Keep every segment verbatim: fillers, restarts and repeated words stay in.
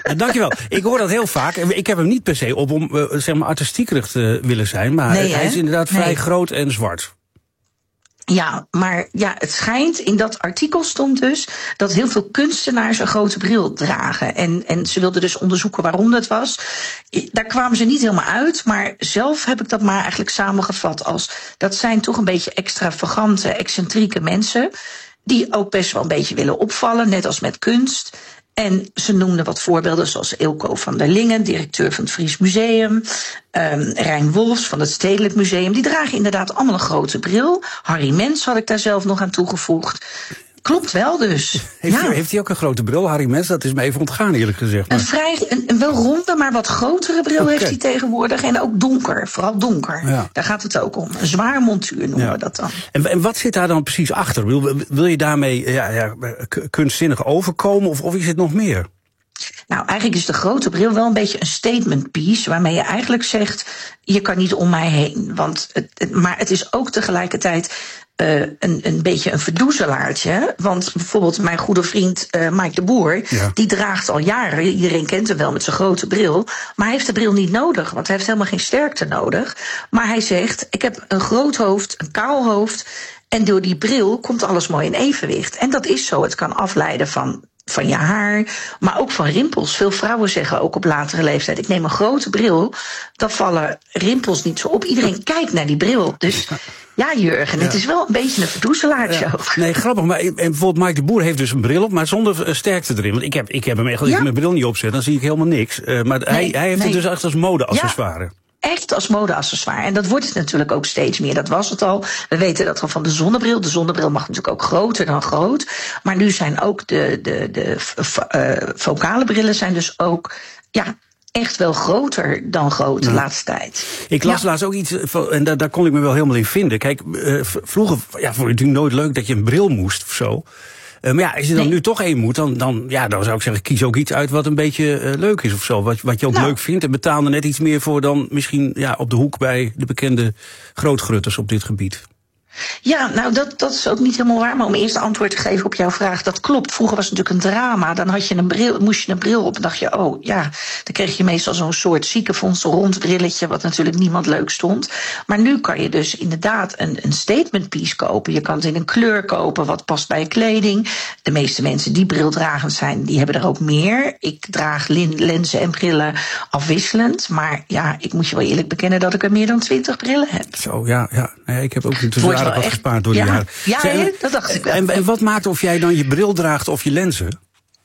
Nou, dankjewel. Ik hoor dat heel vaak. Ik heb hem niet per se op om uh, zeg maar artistiekerig te willen zijn. Maar nee, hij is inderdaad vrij nee. groot en zwart. Ja, maar ja, het schijnt, in dat artikel stond dus dat heel veel kunstenaars een grote bril dragen. En, en ze wilden dus onderzoeken waarom dat was. Daar kwamen ze niet helemaal uit, maar zelf heb ik dat maar eigenlijk samengevat als dat zijn toch een beetje extravagante, excentrieke mensen die ook best wel een beetje willen opvallen, net als met kunst. En ze noemden wat voorbeelden zoals Eelco van der Lingen, directeur van het Fries Museum. Um, Rijn Wolfs van het Stedelijk Museum. Die dragen inderdaad allemaal een grote bril. Harry Mens had ik daar zelf nog aan toegevoegd. Klopt wel dus. Heeft, ja. hij, heeft hij ook een grote bril, Harry Mens? Dat is me even ontgaan eerlijk gezegd. Maar... Een vrij, een, een wel ronde, maar wat grotere bril okay. heeft hij tegenwoordig. En ook donker, vooral donker. Ja. Daar gaat het ook om. Een zwaar montuur noemen ja. we dat dan. En, en wat zit daar dan precies achter? Wil, wil je daarmee ja, ja, kunstzinnig overkomen of, of is het nog meer? Nou, eigenlijk is de grote bril wel een beetje een statement piece, waarmee je eigenlijk zegt, je kan niet om mij heen. Want het, het, maar het is ook tegelijkertijd uh, een, een beetje een verdoezelaartje. Want bijvoorbeeld mijn goede vriend uh, Mike de Boer, ja. die draagt al jaren, iedereen kent hem wel met zijn grote bril, maar hij heeft de bril niet nodig, want hij heeft helemaal geen sterkte nodig. Maar hij zegt, ik heb een groot hoofd, een kaal hoofd, en door die bril komt alles mooi in evenwicht. En dat is zo, het kan afleiden van van je haar, maar ook van rimpels. Veel vrouwen zeggen ook op latere leeftijd, ik neem een grote bril, dan vallen rimpels niet zo op. Iedereen kijkt naar die bril. Dus ja, Jurgen, ja. het is wel een beetje een verdoezelaartje. Ja. Nee, grappig. Maar en bijvoorbeeld Mike de Boer heeft dus een bril op, maar zonder uh, sterkte erin. Want ik heb, ik heb hem echt, als ja. ik mijn bril niet opzet, dan zie ik helemaal niks. Uh, maar nee, hij, hij heeft nee. het dus echt als modeaccessoire. Ja. Echt als modeaccessoire. En dat wordt het natuurlijk ook steeds meer. Dat was het al. We weten dat al van de zonnebril. De zonnebril mag natuurlijk ook groter dan groot. Maar nu zijn ook de, de, de uh, focale brillen zijn dus ook ja, echt wel groter dan groot de ja. laatste tijd. Ik las ja. laatst ook iets, en daar, daar kon ik me wel helemaal in vinden. Kijk, uh, vroeger ja, vond je natuurlijk nooit leuk dat je een bril moest of zo. Uh, maar ja, als je dan nee. nu toch één moet, dan, dan, ja, dan zou ik zeggen, kies ook iets uit wat een beetje uh, leuk is of zo. Wat, wat je ook nou. leuk vindt en betaal er net iets meer voor dan misschien ja, op de hoek bij de bekende grootgrutters op dit gebied. Ja, nou dat, dat is ook niet helemaal waar. Maar om eerst antwoord te geven op jouw vraag, dat klopt. Vroeger was het natuurlijk een drama. Dan had je een bril, moest je een bril op en dacht je, oh ja, dan kreeg je meestal zo'n soort ziekenfonds rond brilletje, wat natuurlijk niemand leuk stond. Maar nu kan je dus inderdaad een, een statement piece kopen. Je kan het in een kleur kopen wat past bij je kleding. De meeste mensen die brildragend zijn, die hebben er ook meer. Ik draag lenzen en brillen afwisselend. Maar ja, ik moet je wel eerlijk bekennen dat ik er meer dan twintig brillen heb. Zo, ja, ja. Nee, ik heb ook natuurlijk wat echt gespaard door die ja, jaren. Ja, Zij, dat dacht ik wel. En, en wat maakt of jij dan je bril draagt of je lenzen?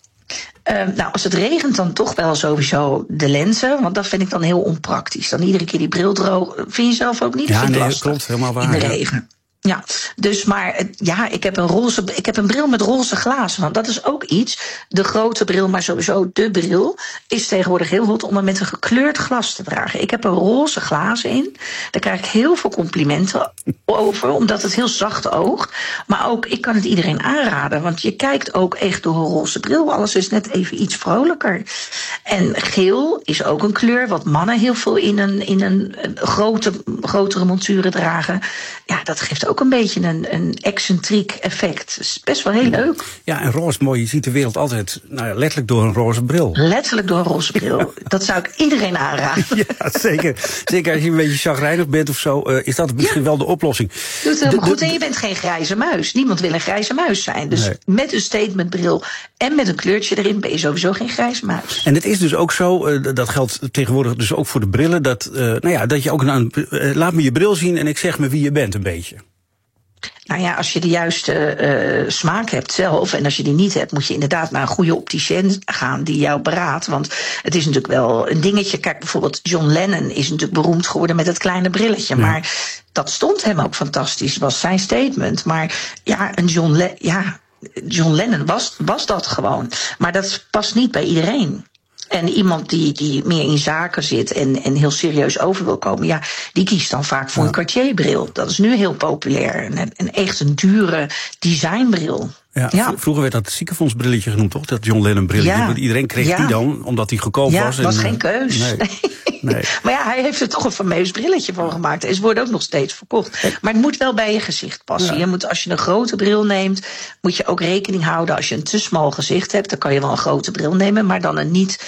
Uh, nou, als het regent dan toch wel sowieso de lenzen. Want dat vind ik dan heel onpraktisch. Dan iedere keer die bril droog. Vind je zelf ook niet? Ja, vind nee, lastig. Dat klopt. Helemaal waar. In de regen. Ja. Ja, dus maar ja, ik heb een roze, ik heb een bril met roze glazen. Want dat is ook iets. De grote bril, maar sowieso de bril, is tegenwoordig heel hot om er met een gekleurd glas te dragen. Ik heb er roze glazen in. Daar krijg ik heel veel complimenten over, omdat het heel zacht oogt. Maar ook, ik kan het iedereen aanraden, want je kijkt ook echt door een roze bril. Alles is net even iets vrolijker. En geel is ook een kleur wat mannen heel veel in een, in een grote, grotere monturen dragen. Ja, dat geeft ook een beetje een, een excentriek effect. Dat is best wel heel leuk. Ja, en roze mooi. Je ziet de wereld altijd nou ja, letterlijk door een roze bril. Letterlijk door een roze bril. Dat zou ik iedereen aanraden. Ja, zeker. Zeker als je een beetje chagrijnig bent of zo, uh, is dat misschien ja. wel de oplossing. Doet het helemaal goed. En je bent geen grijze muis. Niemand wil een grijze muis zijn. Dus nee. met een statementbril en met een kleurtje erin ben je sowieso geen grijze muis. En het is dus ook zo, uh, dat geldt tegenwoordig dus ook voor de brillen, dat, uh, nou ja, dat je ook een, uh, laat me je bril zien en ik zeg me wie je bent een beetje. Nou ja, als je de juiste uh, smaak hebt zelf, en als je die niet hebt, moet je inderdaad naar een goede opticien gaan die jou beraadt. Want het is natuurlijk wel een dingetje. Kijk, bijvoorbeeld John Lennon is natuurlijk beroemd geworden met het kleine brilletje. Ja. Maar dat stond hem ook fantastisch, was zijn statement. Maar ja, een John, Le- ja, John Lennon was, was dat gewoon. Maar dat past niet bij iedereen. En iemand die, die meer in zaken zit en, en heel serieus over wil komen, ja, die kiest dan vaak voor ja. een Cartier-bril. Dat is nu heel populair. En, en echt een dure designbril. Ja, ja. Vroeger werd dat het ziekenfondsbrilletje genoemd, toch? Dat John Lennon brilletje. Ja. Iedereen kreeg ja. die dan, omdat hij goedkoop ja, was. Ja, was en, geen keus. Nee. Nee. Maar ja, hij heeft er toch een fameus brilletje van gemaakt. En ze worden ook nog steeds verkocht. Maar het moet wel bij je gezicht passen. Ja. Je moet, als je een grote bril neemt, moet je ook rekening houden. Als je een te smal gezicht hebt, dan kan je wel een grote bril nemen, maar dan een niet